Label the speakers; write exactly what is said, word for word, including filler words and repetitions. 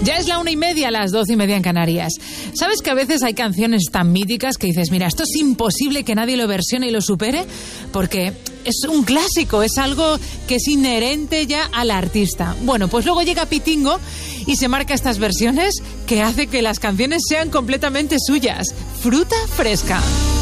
Speaker 1: Ya es la una y media, las doce y media en Canarias. ¿Sabes que a veces hay canciones tan míticas que dices, mira, esto es imposible que nadie lo versione y lo supere? Porque es un clásico, es algo que es inherente ya al artista. Bueno, pues luego llega Pitingo y se marca estas versiones que hace que las canciones sean completamente suyas. Fruta fresca.